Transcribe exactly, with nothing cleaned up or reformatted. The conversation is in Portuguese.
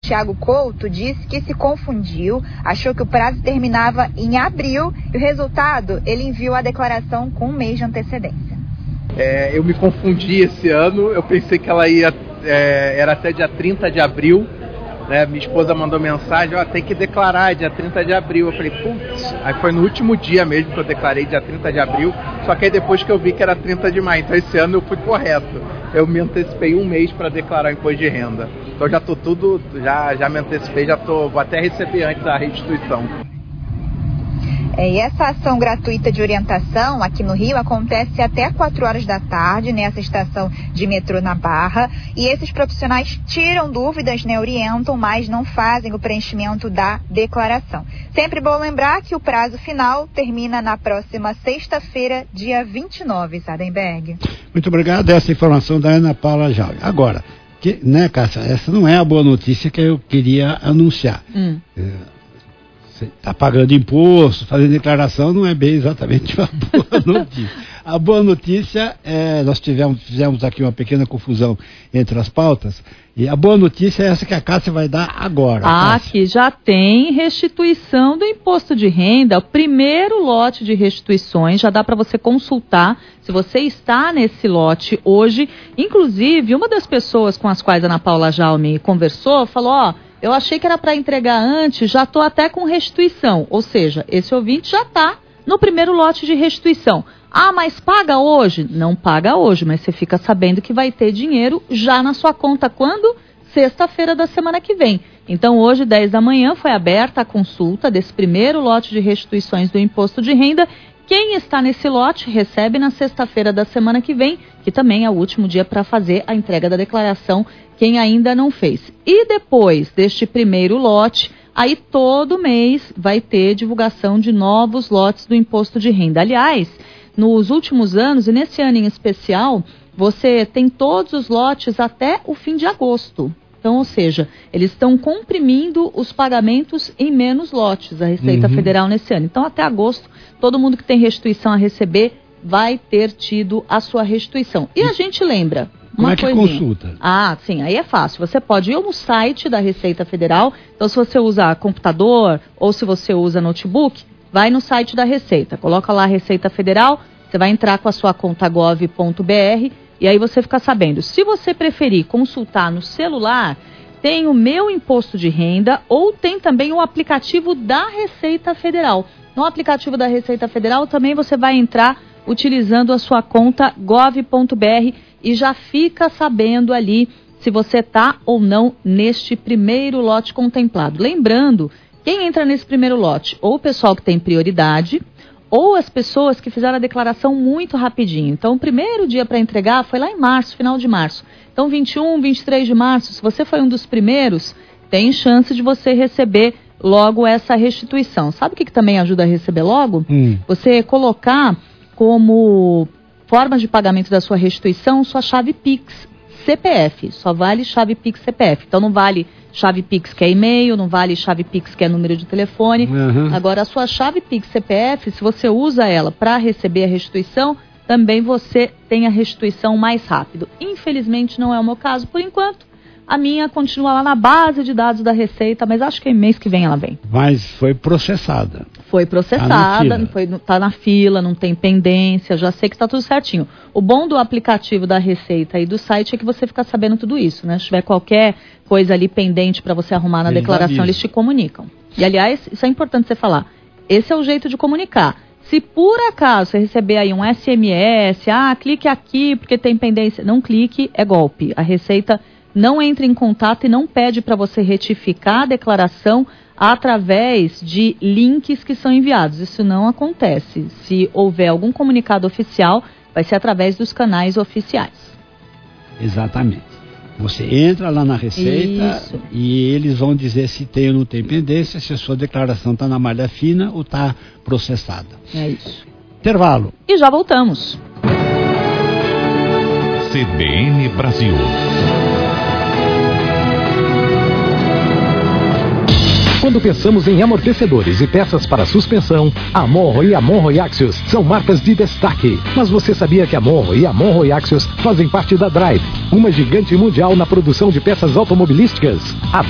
Thiago Couto disse que se confundiu, achou que o prazo terminava em abril e o resultado, ele enviou a declaração com um mês de antecedência. É, eu me confundi esse ano, eu pensei que ela ia, é, era até dia trinta de abril, né? Minha esposa mandou mensagem, ó, tem que declarar dia trinta de abril. Eu falei, putz, aí foi no último dia mesmo que eu declarei, dia trinta de abril, só que aí depois que eu vi que era trinta de maio, então esse ano eu fui correto. Eu me antecipei um mês para declarar o imposto de renda. Então já tô tudo, já, já me antecipei, já tô, vou até receber antes da restituição. É, e essa ação gratuita de orientação aqui no Rio acontece até quatro horas da tarde nessa estação de metrô na Barra. E esses profissionais tiram dúvidas, né, orientam, mas não fazem o preenchimento da declaração. Sempre bom lembrar que o prazo final termina na próxima sexta-feira, dia vinte e nove, Sadenberg. Muito obrigado, essa informação da Ana Paula Jaume. Agora, que, né, Cássia, essa não é a boa notícia que eu queria anunciar. Hum. É... Você está pagando imposto, fazendo declaração, não é bem exatamente uma boa notícia. A boa notícia é, nós tivemos, fizemos aqui uma pequena confusão entre as pautas, e a boa notícia é essa que a Cássia vai dar agora. Ah, que já tem restituição do imposto de renda, o primeiro lote de restituições, já dá para você consultar se você está nesse lote hoje. Inclusive, uma das pessoas com as quais a Ana Paula Jaume conversou, falou, ó, eu achei que era para entregar antes, já estou até com restituição. Ou seja, esse ouvinte já está no primeiro lote de restituição. Ah, mas paga hoje? Não paga hoje, mas você fica sabendo que vai ter dinheiro já na sua conta. Quando? Sexta-feira da semana que vem. Então, hoje, dez da manhã, foi aberta a consulta desse primeiro lote de restituições do imposto de renda. Quem está nesse lote recebe na sexta-feira da semana que vem, que também é o último dia para fazer a entrega da declaração, quem ainda não fez. E depois deste primeiro lote, aí todo mês vai ter divulgação de novos lotes do imposto de renda. Aliás, nos últimos anos, e nesse ano em especial, você tem todos os lotes até o fim de agosto. Então, ou seja, eles estão comprimindo os pagamentos em menos lotes, a Receita uhum. Federal nesse ano. Então, até agosto, todo mundo que tem restituição a receber vai ter tido a sua restituição. E a gente lembra... Como uma é que coisinha. consulta? Ah, sim, aí é fácil. Você pode ir no site da Receita Federal. Então, se você usa computador ou se você usa notebook, vai no site da Receita. Coloca lá a Receita Federal, você vai entrar com a sua conta gov ponto br e aí você fica sabendo. Se você preferir consultar no celular, tem o Meu Imposto de Renda ou tem também o aplicativo da Receita Federal. No aplicativo da Receita Federal também você vai entrar utilizando a sua conta gov ponto br e já fica sabendo ali se você está ou não neste primeiro lote contemplado. Lembrando, quem entra nesse primeiro lote, ou o pessoal que tem prioridade, ou as pessoas que fizeram a declaração muito rapidinho. Então, o primeiro dia para entregar foi lá em março, final de março. Então, vinte e um, vinte e três de março, se você foi um dos primeiros, tem chance de você receber logo essa restituição. Sabe o que, que também ajuda a receber logo? Hum. Você colocar como forma de pagamento da sua restituição sua chave Pix C P F. Só vale chave Pix C P F. Então, não vale chave Pix que é e-mail, não vale chave Pix que é número de telefone. Uhum. Agora, a sua chave Pix C P F, se você usa ela para receber a restituição, também você tem a restituição mais rápido. Infelizmente, não é o meu caso por enquanto. A minha continua lá na base de dados da Receita, mas acho que mês que vem ela vem. Mas foi processada. Foi processada, tá na, foi, tá na fila, não tem pendência, já sei que está tudo certinho. O bom do aplicativo da Receita e do site é que você fica sabendo tudo isso, né? Se tiver qualquer coisa ali pendente para você arrumar na eles declaração, avisam. Eles te comunicam. E, aliás, isso é importante você falar. Esse é o jeito de comunicar. Se por acaso você receber aí um S M S, ah, clique aqui porque tem pendência, não clique, é golpe. A Receita não entra em contato e não pede para você retificar a declaração através de links que são enviados. Isso não acontece. Se houver algum comunicado oficial, vai ser através dos canais oficiais. Exatamente. Você entra lá na Receita Isso. e eles vão dizer se tem ou não tem pendência, se a sua declaração está na malha fina ou está processada. É isso. Intervalo. E já voltamos. C B N Brasil. Quando pensamos em amortecedores e peças para suspensão, a Monro e a Monro e Axios são marcas de destaque. Mas você sabia que a Monro e a Monro e Axios fazem parte da Drive, uma gigante mundial na produção de peças automobilísticas? A